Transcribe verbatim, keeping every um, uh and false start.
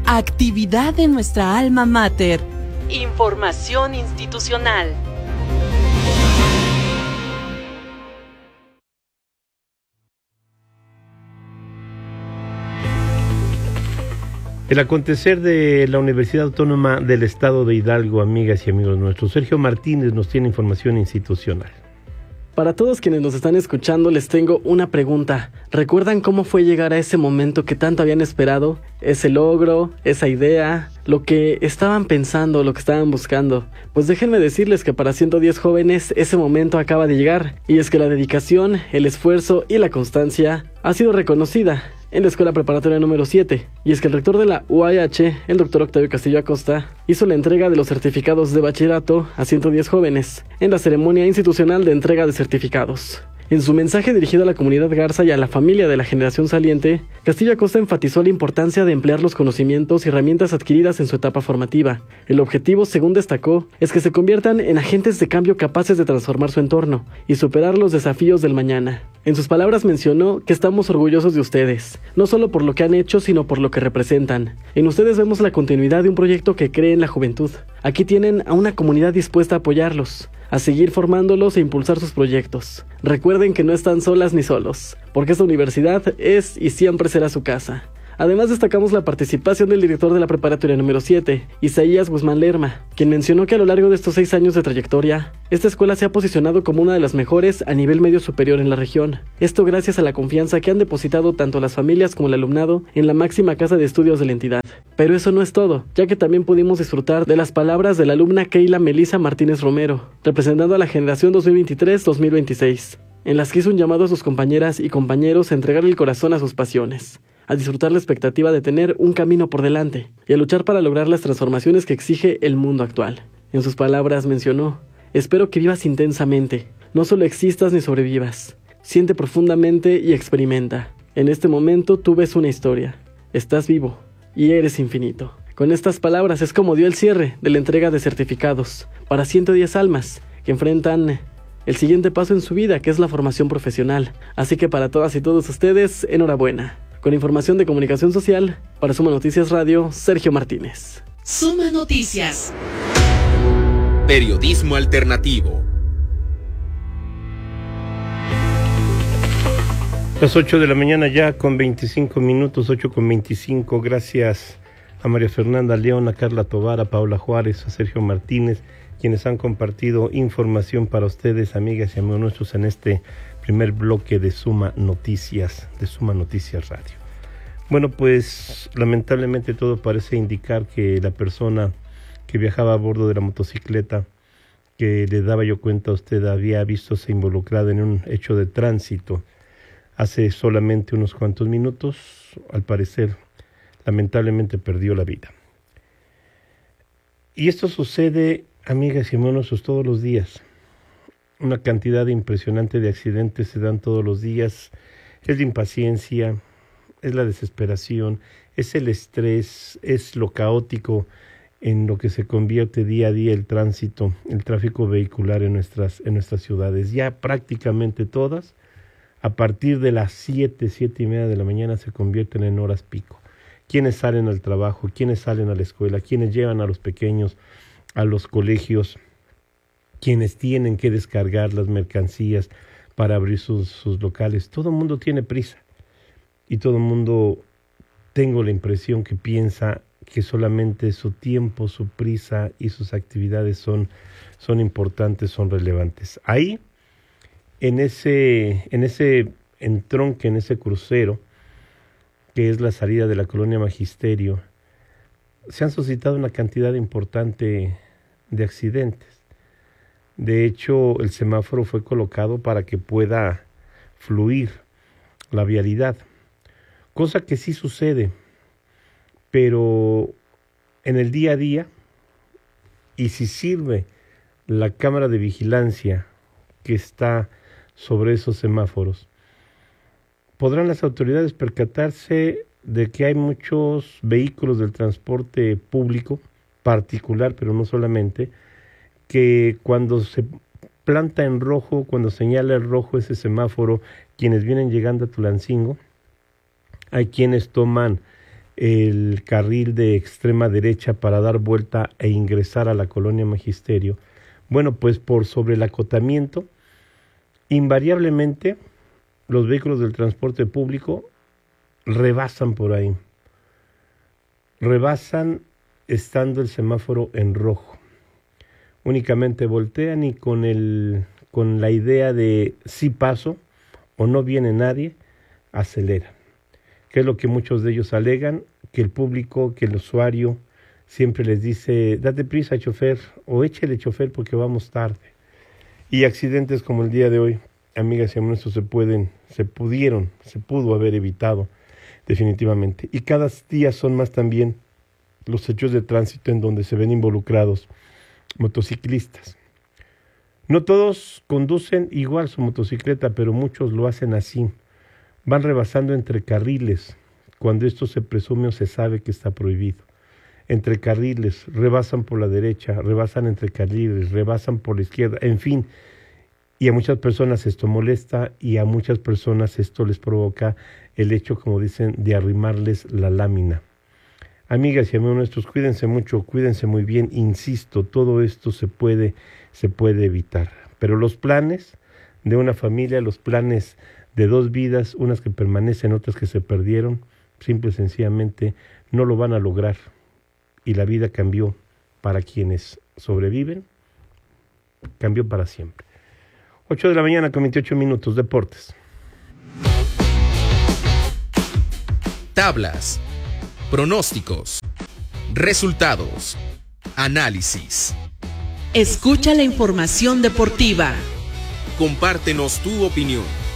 Actividad de nuestra alma mater. Información institucional. El acontecer de la Universidad Autónoma del Estado de Hidalgo, amigas y amigos nuestros. Sergio Martínez nos tiene información institucional. Para todos quienes nos están escuchando, les tengo una pregunta. ¿Recuerdan cómo fue llegar a ese momento que tanto habían esperado? Ese logro, esa idea, lo que estaban pensando, lo que estaban buscando. Pues déjenme decirles que para ciento diez jóvenes ese momento acaba de llegar. Y es que la dedicación, el esfuerzo y la constancia ha sido reconocida en la Escuela Preparatoria número siete, y es que el rector de la U A H, el doctor Octavio Castillo Acosta, hizo la entrega de los certificados de bachillerato a ciento diez jóvenes en la ceremonia institucional de entrega de certificados. En su mensaje dirigido a la comunidad Garza y a la familia de la generación saliente, Castillo Acosta enfatizó la importancia de emplear los conocimientos y herramientas adquiridas en su etapa formativa. El objetivo, según destacó, es que se conviertan en agentes de cambio capaces de transformar su entorno y superar los desafíos del mañana. En sus palabras mencionó que estamos orgullosos de ustedes, no solo por lo que han hecho, sino por lo que representan. En ustedes vemos la continuidad de un proyecto que cree en la juventud. Aquí tienen a una comunidad dispuesta a apoyarlos, a seguir formándolos e impulsar sus proyectos. Recuerden que no están solas ni solos, porque esta universidad es y siempre será su casa. Además, destacamos la participación del director de la preparatoria número siete, Isaías Guzmán Lerma, quien mencionó que a lo largo de estos seis años de trayectoria, esta escuela se ha posicionado como una de las mejores a nivel medio superior en la región. Esto gracias a la confianza que han depositado tanto las familias como el alumnado en la máxima casa de estudios de la entidad. Pero eso no es todo, ya que también pudimos disfrutar de las palabras de la alumna Keila Melissa Martínez Romero, representando a la generación dos mil veintitrés dos mil veintiséis, en las que hizo un llamado a sus compañeras y compañeros a entregar el corazón a sus pasiones, a disfrutar la expectativa de tener un camino por delante y a luchar para lograr las transformaciones que exige el mundo actual. En sus palabras mencionó: espero que vivas intensamente, no solo existas ni sobrevivas, siente profundamente y experimenta. En este momento tú ves una historia, estás vivo y eres infinito. Con estas palabras es como dio el cierre de la entrega de certificados para ciento diez almas que enfrentan el siguiente paso en su vida, que es la formación profesional. Así que para todas y todos ustedes, enhorabuena. Con información de comunicación social, para Suma Noticias Radio, Sergio Martínez. Suma Noticias. Periodismo alternativo. Las ocho de la mañana ya con veinticinco minutos, ocho con veinticinco. Gracias a María Fernanda León, a Carla Tovar, a Paula Juárez, a Sergio Martínez, quienes han compartido información para ustedes, amigas y amigos nuestros, en este primer bloque de Suma Noticias, de Suma Noticias Radio. Bueno, pues lamentablemente todo parece indicar que la persona que viajaba a bordo de la motocicleta, que le daba yo cuenta a usted, había vistos involucrada en un hecho de tránsito hace solamente unos cuantos minutos. Al parecer, lamentablemente perdió la vida. Y esto sucede, amigas y hermanos, todos los días. Una cantidad impresionante de accidentes se dan todos los días. Es la impaciencia, es la desesperación, es el estrés, es lo caótico en lo que se convierte día a día el tránsito, el tráfico vehicular en nuestras, en nuestras ciudades. Ya prácticamente todas, a partir de las siete, siete y media de la mañana, se convierten en horas pico. Quienes salen al trabajo, quienes salen a la escuela, quienes llevan a los pequeños a los colegios, quienes tienen que descargar las mercancías para abrir sus, sus locales. Todo el mundo tiene prisa y todo el mundo, tengo la impresión, que piensa que solamente su tiempo, su prisa y sus actividades son, son importantes, son relevantes. Ahí, en ese, en ese entronque, en ese crucero, que es la salida de la colonia Magisterio, se han suscitado una cantidad importante de accidentes. De hecho, el semáforo fue colocado para que pueda fluir la vialidad, cosa que sí sucede, pero en el día a día, y si sirve la cámara de vigilancia que está sobre esos semáforos, podrán las autoridades percatarse de que hay muchos vehículos del transporte público, particular, pero no solamente, que cuando se planta en rojo, cuando señala el rojo ese semáforo, quienes vienen llegando a Tulancingo, hay quienes toman el carril de extrema derecha para dar vuelta e ingresar a la colonia Magisterio. Bueno, pues por sobre el acotamiento, invariablemente los vehículos del transporte público rebasan por ahí. Rebasan estando el semáforo en rojo. Únicamente voltean y con el con la idea de si paso o no viene nadie, aceleran. Que es lo que muchos de ellos alegan, que el público, que el usuario siempre les dice, date prisa, chofer, o échele, chofer, porque vamos tarde. Y accidentes como el día de hoy, amigas y amigos, se pueden, se pudieron, se pudo haber evitado definitivamente. Y cada día son más también los hechos de tránsito en donde se ven involucrados motociclistas. No todos conducen igual su motocicleta, pero muchos lo hacen así. Van rebasando entre carriles, cuando esto se presume o se sabe que está prohibido. Entre carriles, rebasan por la derecha, rebasan entre carriles, rebasan por la izquierda, en fin. Y a muchas personas esto molesta y a muchas personas esto les provoca el hecho, como dicen, de arrimarles la lámina. Amigas y amigos nuestros, cuídense mucho, cuídense muy bien. Insisto, todo esto se puede, se puede evitar. Pero los planes de una familia, los planes de dos vidas, unas que permanecen, otras que se perdieron, simple y sencillamente no lo van a lograr. Y la vida cambió para quienes sobreviven, cambió para siempre. ocho de la mañana con veintiocho minutos, deportes. Tablas, pronósticos, resultados, análisis. Escucha la información deportiva. Compártenos tu opinión.